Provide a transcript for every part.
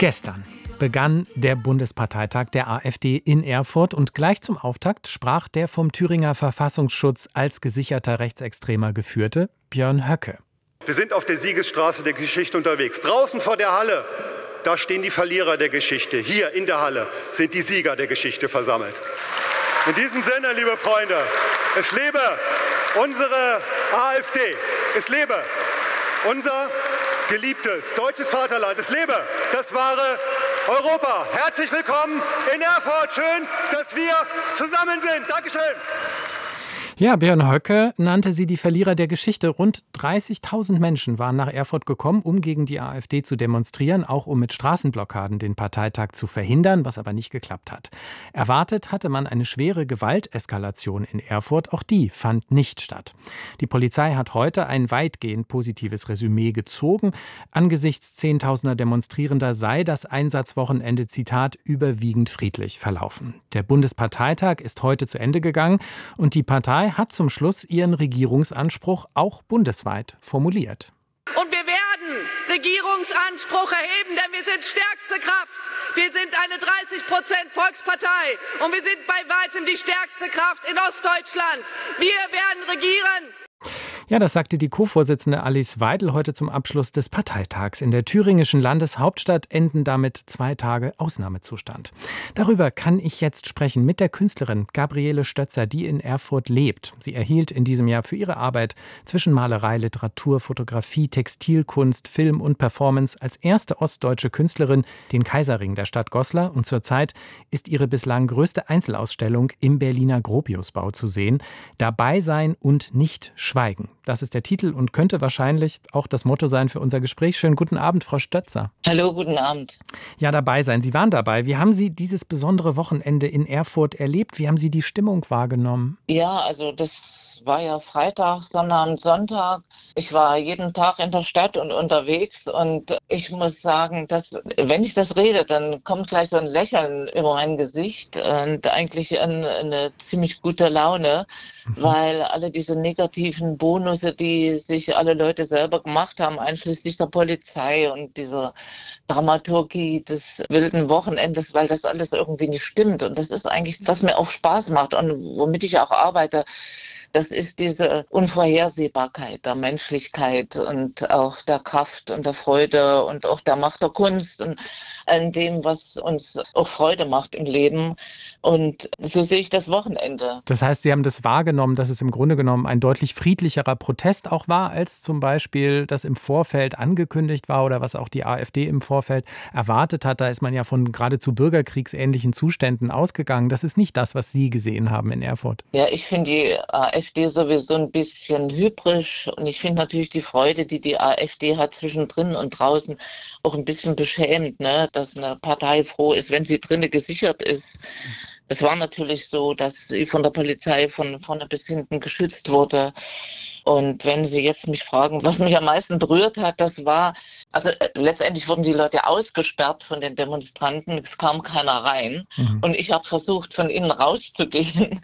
Gestern begann der Bundesparteitag der AfD in Erfurt und gleich zum Auftakt sprach der vom Thüringer Verfassungsschutz als gesicherter Rechtsextremer geführte Björn Höcke. Wir sind auf der Siegesstraße der Geschichte unterwegs. Draußen vor der Halle, da stehen die Verlierer der Geschichte. Hier in der Halle sind die Sieger der Geschichte versammelt. In diesem Sinne, liebe Freunde, es lebe unsere AfD. Es lebe unser geliebtes deutsches Vaterland. Es lebe das wahre Europa. Herzlich willkommen in Erfurt. Schön, dass wir zusammen sind. Dankeschön. Ja, Björn Höcke nannte sie die Verlierer der Geschichte. Rund 30.000 Menschen waren nach Erfurt gekommen, um gegen die AfD zu demonstrieren, auch um mit Straßenblockaden den Parteitag zu verhindern, was aber nicht geklappt hat. Erwartet hatte man eine schwere Gewalteskalation in Erfurt, auch die fand nicht statt. Die Polizei hat heute ein weitgehend positives Resümee gezogen. Angesichts Zehntausender Demonstrierender sei das Einsatzwochenende, Zitat, überwiegend friedlich verlaufen. Der Bundesparteitag ist heute zu Ende gegangen und die Partei hat zum Schluss ihren Regierungsanspruch auch bundesweit formuliert. Und wir werden Regierungsanspruch erheben, denn wir sind stärkste Kraft. Wir sind eine 30% Volkspartei und wir sind bei weitem die stärkste Kraft in Ostdeutschland. Wir werden regieren. Ja, das sagte die Co-Vorsitzende Alice Weidel heute zum Abschluss des Parteitags. In der thüringischen Landeshauptstadt enden damit 2 Tage Ausnahmezustand. Darüber kann ich jetzt sprechen mit der Künstlerin Gabriele Stötzer, die in Erfurt lebt. Sie erhielt in diesem Jahr für ihre Arbeit zwischen Malerei, Literatur, Fotografie, Textilkunst, Film und Performance als erste ostdeutsche Künstlerin den Kaiserring der Stadt Goslar. Und zurzeit ist ihre bislang größte Einzelausstellung im Berliner Gropiusbau zu sehen. Dabei sein und nicht schweigen. Das ist der Titel und könnte wahrscheinlich auch das Motto sein für unser Gespräch. Schönen guten Abend, Frau Stötzer. Hallo, guten Abend. Ja, dabei sein. Sie waren dabei. Wie haben Sie dieses besondere Wochenende in Erfurt erlebt? Wie haben Sie die Stimmung wahrgenommen? Ja, also das war ja Freitag, Sonnabend, Sonntag. Ich war jeden Tag in der Stadt und unterwegs und ich muss sagen, dass, wenn ich das rede, dann kommt gleich so ein Lächeln über mein Gesicht und eigentlich eine ziemlich gute Laune, weil alle diese negativen Bonusse, die sich alle Leute selber gemacht haben, einschließlich der Polizei und diese Dramaturgie des wilden Wochenendes, weil das alles irgendwie nicht stimmt. Und das ist eigentlich, was mir auch Spaß macht und womit ich auch arbeite. Das ist diese Unvorhersehbarkeit der Menschlichkeit und auch der Kraft und der Freude und auch der Macht der Kunst und an dem, was uns auch Freude macht im Leben. Und so sehe ich das Wochenende. Das heißt, Sie haben das wahrgenommen, dass es im Grunde genommen ein deutlich friedlicherer Protest auch war, als zum Beispiel das im Vorfeld angekündigt war oder was auch die AfD im Vorfeld erwartet hat. Da ist man ja von geradezu bürgerkriegsähnlichen Zuständen ausgegangen. Das ist nicht das, was Sie gesehen haben in Erfurt. Ja, ich finde die AfD sowieso ein bisschen hybrisch und ich finde natürlich die Freude, die die AfD hat zwischendrin und draußen, auch ein bisschen beschämend, ne? Dass eine Partei froh ist, wenn sie drinnen gesichert ist. Es war natürlich so, dass sie von der Polizei von vorne bis hinten geschützt wurde. Und wenn Sie jetzt mich fragen, was mich am meisten berührt hat, das war, also letztendlich wurden die Leute ausgesperrt von den Demonstranten, es kam keiner rein. Und ich habe versucht, von innen rauszugehen.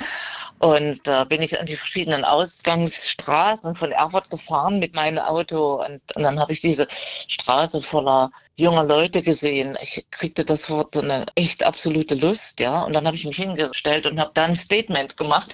Und da bin ich an die verschiedenen Ausgangsstraßen von Erfurt gefahren mit meinem Auto. Und dann habe ich diese Straße voller junger Leute gesehen. Ich kriegte das Wort eine echt absolute Lust, ja. Und dann habe ich mich hingestellt und habe da ein Statement gemacht.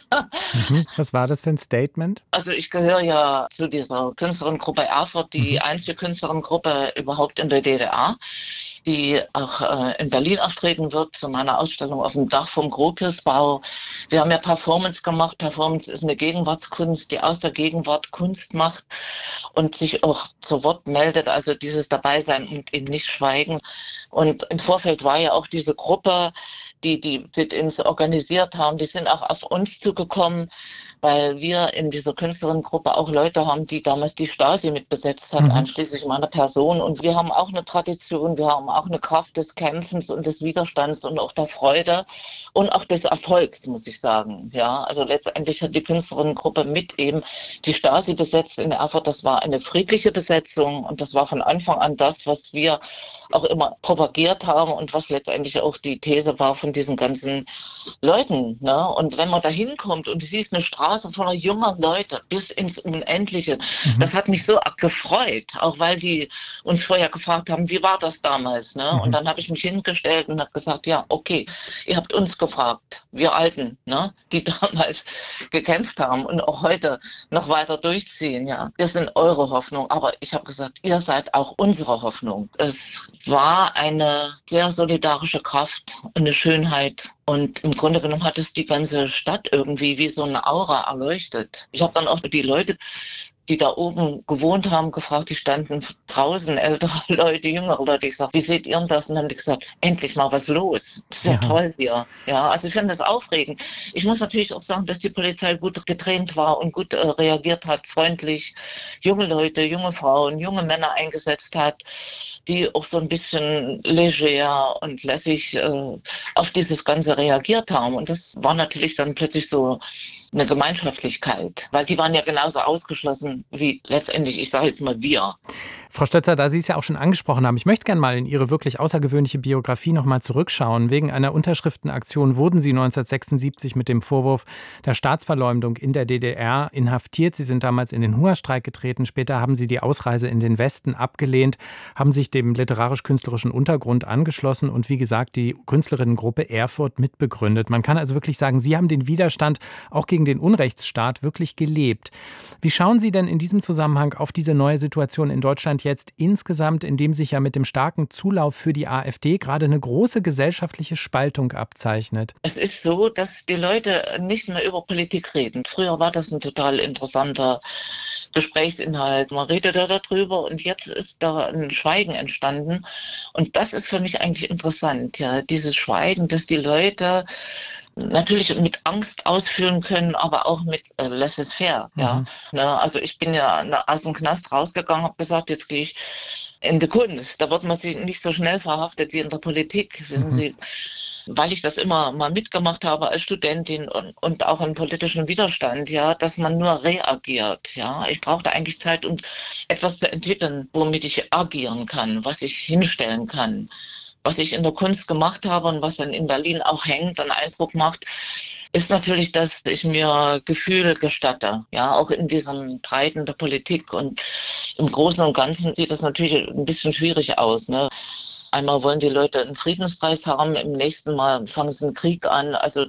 Was war das für ein Statement? Also ich gehöre ja zu dieser Künstlerinnengruppe Erfurt, die einzige Künstlerinnengruppe überhaupt in der DDR, die auch in Berlin auftreten wird, zu meiner Ausstellung auf dem Dach vom Gropiusbau. Wir haben ja Performance gemacht. Performance ist eine Gegenwartskunst, die aus der Gegenwart Kunst macht und sich auch zu Wort meldet, also dieses Dabeisein und eben nicht schweigen. Und im Vorfeld war ja auch diese Gruppe, die Sit-ins organisiert haben, die sind auch auf uns zugekommen, weil wir in dieser Künstlerinnengruppe auch Leute haben, die damals die Stasi mitbesetzt hat, einschließlich meiner Person. Und wir haben auch eine Tradition, wir haben auch eine Kraft des Kämpfens und des Widerstands und auch der Freude und auch des Erfolgs, muss ich sagen. Ja, also letztendlich hat die Künstlerinnengruppe mit eben die Stasi besetzt in Erfurt. Das war eine friedliche Besetzung und das war von Anfang an das, was wir auch immer propagiert haben und was letztendlich auch die These war von diesen ganzen Leuten. Ne? Und wenn man da hinkommt und du siehst eine Straße, Straße voller junger Leute bis ins Unendliche. Mhm. Das hat mich so gefreut, auch weil die uns vorher gefragt haben, wie war das damals? Ne? Mhm. Und dann habe ich mich hingestellt und habe gesagt, ja, okay, ihr habt uns gefragt, wir Alten, ne? Die damals gekämpft haben und auch heute noch weiter durchziehen. Ja, wir sind eure Hoffnung, aber ich habe gesagt, ihr seid auch unsere Hoffnung. Es war eine sehr solidarische Kraft, eine Schönheit. Und im Grunde genommen hat es die ganze Stadt irgendwie wie so eine Aura erleuchtet. Ich habe dann auch die Leute, die da oben gewohnt haben, gefragt, die standen draußen, ältere Leute, jüngere Leute. Ich sage, wie seht ihr das? Und dann haben die gesagt, endlich mal was los. Das ist ja toll hier. Ja, also ich finde das aufregend. Ich muss natürlich auch sagen, dass die Polizei gut getraint war und gut reagiert hat, freundlich, junge Leute, junge Frauen, junge Männer eingesetzt hat, die auch so ein bisschen leger und lässig auf dieses Ganze reagiert haben. Und das war natürlich dann plötzlich so eine Gemeinschaftlichkeit, weil die waren ja genauso ausgeschlossen wie letztendlich, ich sage jetzt mal, wir. Frau Stötzer, da Sie es ja auch schon angesprochen haben, ich möchte gerne mal in Ihre wirklich außergewöhnliche Biografie noch mal zurückschauen. Wegen einer Unterschriftenaktion wurden Sie 1976 mit dem Vorwurf der Staatsverleumdung in der DDR inhaftiert. Sie sind damals in den Hungerstreik getreten. Später haben Sie die Ausreise in den Westen abgelehnt, haben sich dem literarisch-künstlerischen Untergrund angeschlossen und wie gesagt die Künstlerinnengruppe Erfurt mitbegründet. Man kann also wirklich sagen, Sie haben den Widerstand auch gegen den Unrechtsstaat wirklich gelebt. Wie schauen Sie denn in diesem Zusammenhang auf diese neue Situation in Deutschland jetzt insgesamt, in dem sich ja mit dem starken Zulauf für die AfD gerade eine große gesellschaftliche Spaltung abzeichnet? Es ist so, dass die Leute nicht mehr über Politik reden. Früher war das ein total interessanter Gesprächsinhalt. Man redete darüber und jetzt ist da ein Schweigen entstanden. Und das ist für mich eigentlich interessant, ja, dieses Schweigen, dass die Leute natürlich mit Angst ausfüllen können, aber auch mit laissez-faire. Ja. Also ich bin ja aus dem Knast rausgegangen, habe gesagt, jetzt gehe ich in die Kunst. Da wird man sich nicht so schnell verhaftet wie in der Politik, wissen Sie. Weil ich das immer mal mitgemacht habe als Studentin und auch im politischen Widerstand, ja, dass man nur reagiert. Ja. Ich brauchte eigentlich Zeit, um etwas zu entwickeln, womit ich agieren kann, was ich hinstellen kann. Was ich in der Kunst gemacht habe und was dann in Berlin auch hängt und Eindruck macht, ist natürlich, dass ich mir Gefühle gestatte, ja, auch in diesen Breiten der Politik. Und im Großen und Ganzen sieht das natürlich ein bisschen schwierig aus, ne? Einmal wollen die Leute einen Friedenspreis haben, im nächsten Mal fangen sie einen Krieg an. Also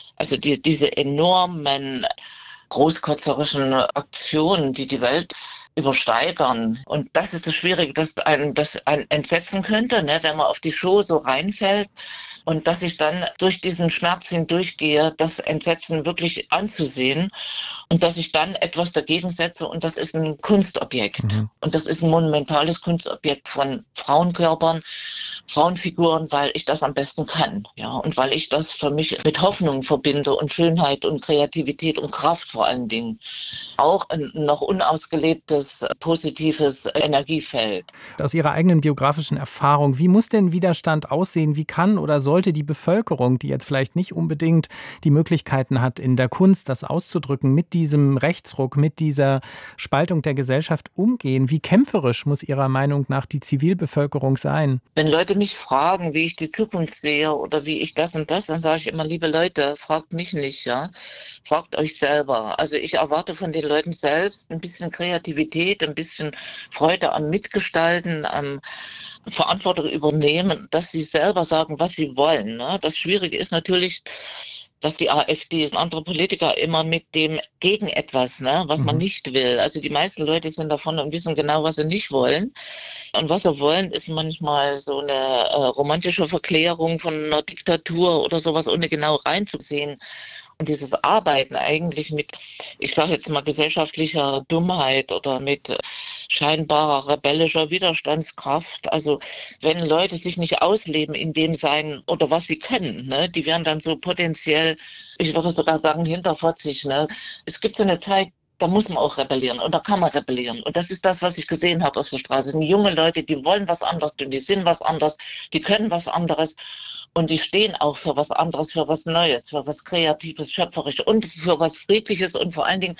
diese enormen großkotzerischen Aktionen, die die Welt übersteigern. Und das ist das Schwierige, dass einen das entsetzen könnte, ne, wenn man auf die Show so reinfällt. Und dass ich dann durch diesen Schmerz hindurchgehe, das Entsetzen wirklich anzusehen und dass ich dann etwas dagegen setze und das ist ein Kunstobjekt. Und das ist ein monumentales Kunstobjekt von Frauenkörpern, Frauenfiguren, weil ich das am besten kann. Ja, und weil ich das für mich mit Hoffnung verbinde und Schönheit und Kreativität und Kraft vor allen Dingen. Auch ein noch unausgelebtes, positives Energiefeld. Aus Ihrer eigenen biografischen Erfahrung, wie muss denn Widerstand aussehen? Wie kann oder sollte die Bevölkerung, die jetzt vielleicht nicht unbedingt die Möglichkeiten hat, in der Kunst das auszudrücken, mit diesem Rechtsruck, mit dieser Spaltung der Gesellschaft umgehen? Wie kämpferisch muss Ihrer Meinung nach die Zivilbevölkerung sein? Wenn Leute mich fragen, wie ich die Zukunft sehe oder wie ich das und das, dann sage ich immer, liebe Leute, fragt mich nicht, ja. Fragt euch selber. Also ich erwarte von den Leuten selbst ein bisschen Kreativität, ein bisschen Freude am Mitgestalten, am Verantwortung übernehmen, dass sie selber sagen, was sie wollen. Ne? Das Schwierige ist natürlich, dass die AfD und andere Politiker immer mit dem gegen etwas, ne, was man nicht will. Also die meisten Leute sind davon und wissen genau, was sie nicht wollen. Und was sie wollen, ist manchmal so eine romantische Verklärung von einer Diktatur oder sowas, ohne genau reinzusehen. Und dieses Arbeiten eigentlich mit, ich sage jetzt mal, gesellschaftlicher Dummheit oder mit scheinbarer rebellischer Widerstandskraft. Also wenn Leute sich nicht ausleben in dem Sein oder was sie können, ne, die werden dann so potenziell, ich würde sogar sagen, hinterfotzig. Ne. Es gibt so eine Zeit, da muss man auch rebellieren und da kann man rebellieren. Und das ist das, was ich gesehen habe auf der Straße. Das sind junge Leute, die wollen was anderes und die sind was anderes, die können was anderes. Und die stehen auch für was anderes, für was Neues, für was Kreatives, Schöpferisches und für was Friedliches und vor allen Dingen